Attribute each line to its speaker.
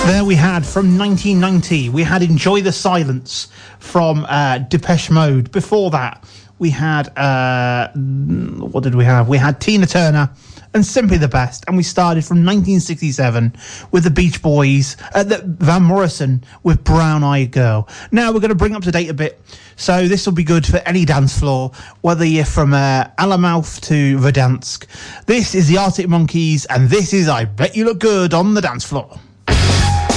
Speaker 1: There we had, from 1990, we had Enjoy the Silence from Depeche Mode. Before that, we had, what did we have? We had Tina Turner and Simply the Best, and we started from 1967 with the Beach Boys, Van Morrison with Brown Eyed Girl. Now we're going to bring up to date a bit, so this will be good for any dance floor, whether you're from Alamouth to Verdansk. This is the Arctic Monkeys, and this is I Bet You Look Good on the Dance Floor.